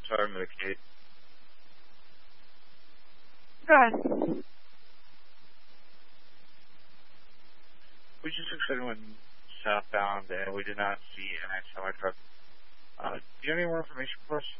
Sorry, Medicaid. Go ahead. We just exited went southbound and we did not see an semi truck. Do you have any more information for us?